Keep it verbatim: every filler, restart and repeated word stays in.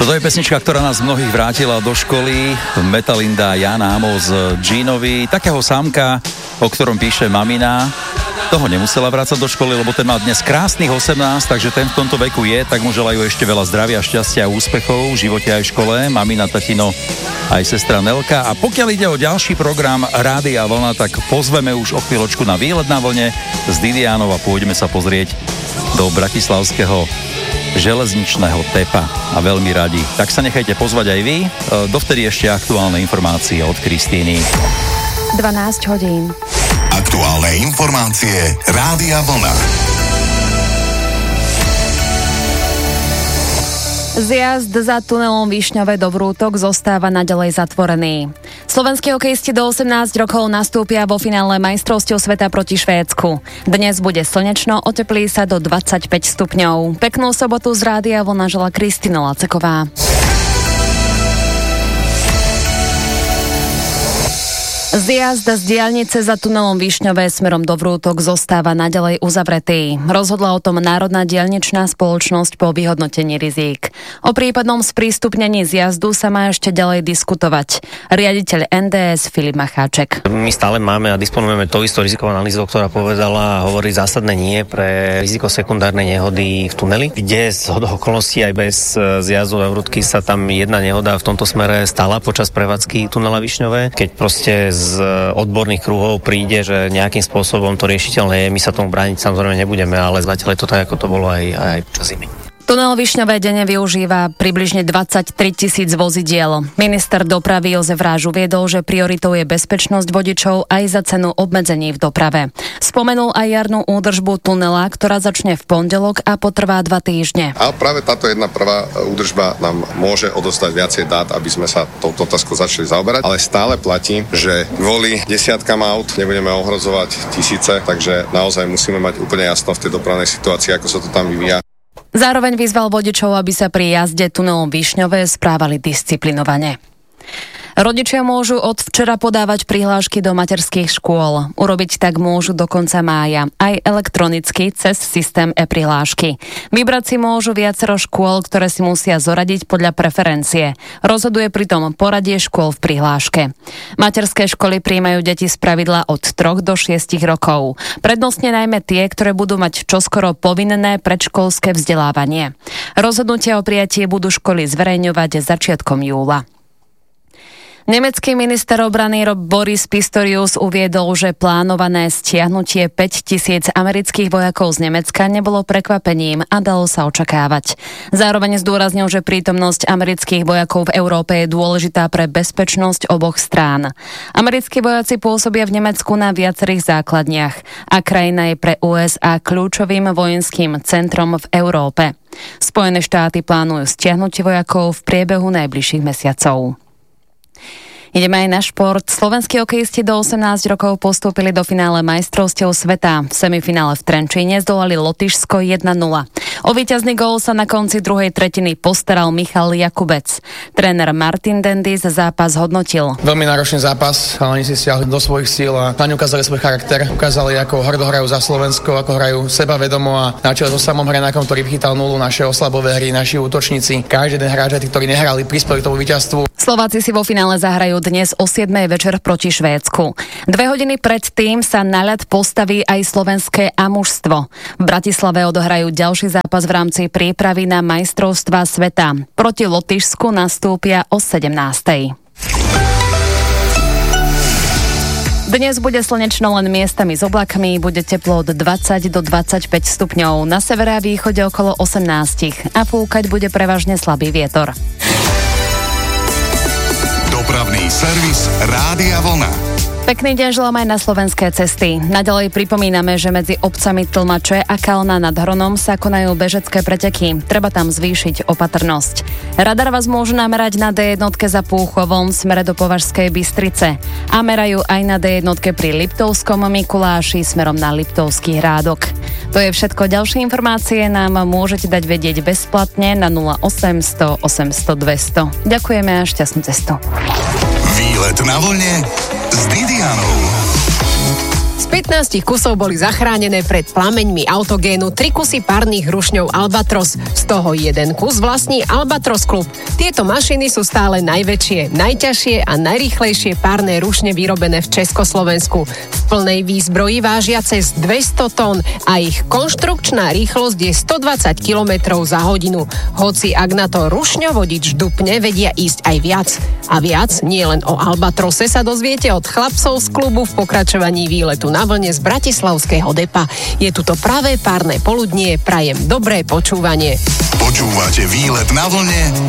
Toto je pesnička, ktorá nás mnohých vrátila do školy. Metalinda, Jan Amos, Ginovi, takého sámka, o ktorom píše mamina. Toho nemusela vrácať do školy, lebo ten má dnes krásnych osemnásť, takže ten v tomto veku je, tak mu želajú ešte veľa zdravia, šťastia a úspechov v živote aj v škole. Mamina, tatino, aj sestra Nelka. A pokiaľ ide o ďalší program Rádia Vlna, tak pozveme už o chvíľočku na výlet na vlne z Didiánov a pôjdeme sa pozrieť do bratislavského železničného tepa a veľmi radi. Tak sa nechajte pozvať aj vy. Dovtedy ešte aktuálne informácie od Kristíny. dvanásť hodín. Aktuálne informácie Rádia Vlna. Zjazd za tunelom Višňové do Vrútok zostáva naďalej zatvorený. Slovenskí hokejisti do osemnásť rokov nastúpia vo finále majstrovstiev sveta proti Švédsku. Dnes bude slnečno, oteplí sa do dvadsaťpäť stupňov. Peknú sobotu z Rádia Vlna žela Kristina Laceková. Zjazd z diaľnice za tunelom Višňové smerom do Vrútok zostáva naďalej uzavretý. Rozhodla o tom Národná diaľničná spoločnosť po vyhodnotení rizík. O prípadnom sprístupnení zjazdu sa má ešte ďalej diskutovať. Riaditeľ en dé es Filip Macháček. My stále máme a disponujeme tou istou rizikovou analýzou, ktorá povedala a hovorí zásadné nie pre riziko sekundárnej nehody v tuneli, kde z okolností aj bez zjazdu do Vrútky sa tam jedna nehoda v tomto smere stala počas prevádzky tunela Višňové, keď proste z odborných kruhov príde, že nejakým spôsobom to riešiteľné je, my sa tomu brániť samozrejme nebudeme, ale zatiaľ je to tak, ako to bolo aj, aj počas zimy. Tunel Višňové denne využíva približne dvadsaťtri tisíc vozidiel. Minister dopravy Jozef Ráž uviedol, že prioritou je bezpečnosť vodičov aj za cenu obmedzení v doprave. Spomenul aj jarnú údržbu tunela, ktorá začne v pondelok a potrvá dva týždne. A práve táto jedna prvá údržba nám môže odostať viacej dát, aby sme sa touto otázkou začali zaoberať, ale stále platí, že kvôli desiatkam aut nebudeme ohrozovať tisíce, takže naozaj musíme mať úplne jasno v tej dopravnej situácii, ako sa to tam vyvíja. Zároveň vyzval vodičov, aby sa pri jazde tunelom Višňové správali disciplinovane. Rodičia môžu od včera podávať prihlášky do materských škôl. Urobiť tak môžu do konca mája, aj elektronicky cez systém e-prihlášky. Vybrať si môžu viacero škôl, ktoré si musia zoradiť podľa preferencie. Rozhoduje pritom poradie škôl v prihláške. Materské školy prijímajú deti spravidla od troch do šiestich rokov. Prednostne najmä tie, ktoré budú mať čoskoro povinné predškolské vzdelávanie. Rozhodnutie o prijatí budú školy zverejňovať začiatkom júla. Nemecký minister obrany Boris Pistorius uviedol, že plánované stiahnutie päť tisíc amerických vojakov z Nemecka nebolo prekvapením a dalo sa očakávať. Zároveň zdôraznil, že prítomnosť amerických vojakov v Európe je dôležitá pre bezpečnosť oboch strán. Americkí vojaci pôsobia v Nemecku na viacerých základniach a krajina je pre ú es á kľúčovým vojenským centrom v Európe. Spojené štáty plánujú stiahnutie vojakov v priebehu najbližších mesiacov. Ideme aj na šport. Slovenskí hokejisti do osemnásť rokov postúpili do finále majstrovstiev sveta. V semifinále v Trenčíne zdolali Lotyšsko jeden nula. O víťazný gól sa na konci druhej tretiny postaral Michal Jakubec. Tréner Martin Dendis zápas hodnotil. Veľmi náročný zápas, ale oni si stiahli do svojich síl a na ňu ukázali svoj charakter. Ukázali, ako hrdo hrajú za Slovensko, ako hrajú sebavedomo a na čele so Samom Hrenákom, ktorý chytal nulu, naše oslabové hry, naši útočníci. Každý ten hráč, tí, ktorí nehrali, prispeli k tomu víťazstvu. Slováci si vo finále zahrajú dnes o siedmej večer proti Švédsku. Dve hodiny predtým sa na ľad postaví aj slovenské á mužstvo. V Bratislave odohrajú ďalší zápas v rámci prípravy na majstrovstvá sveta. Proti Lotyšsku nastúpia o sedemnástej. Dnes bude slnečno len miestami s oblakmi, bude teplo od dvadsať do dvadsaťpäť stupňov, na severe a východe okolo osemnásť a fúkať bude prevažne slabý vietor. Dopravný servis Rádia Vlna. Pekný deň želám aj na slovenské cesty. Naďalej pripomíname, že medzi obcami Tlmače a Kalna nad Hronom sa konajú bežecké preteky. Treba tam zvýšiť opatrnosť. Radar vás môžu namerať na dé jedna za Púchovom v smere do Považskej Bystrice. A merajú aj na dé jedna pri Liptovskom Mikuláši smerom na Liptovský Hrádok. To je všetko. Ďalšie informácie nám môžete dať vedieť bezplatne na nula osem sto osemsto dvesto. Ďakujeme a šťastnú cestu. Výlet na vlne s Didianou. Z pätnásť kusov boli zachránené pred plameňmi autogénu tri kusy párnych rušňov Albatros. Z toho jeden kus vlastní Albatros Klub. Tieto mašiny sú stále najväčšie, najťažšie a najrýchlejšie párne rušne vyrobené v Československu. V plnej výzbroji vážia cez dvesto tón a ich konštrukčná rýchlosť je stodvadsať kilometrov za hodinu. Hoci ak na to rušňovodič dupne, vedia ísť aj viac. A viac, nie len o Albatrose, sa dozviete od chlapcov z klubu v pokračovaní výletu na vlne z bratislavského depa. Je tu to pravé párne poludnie, prajem dobré počúvanie. Počúvate Výlet na vlne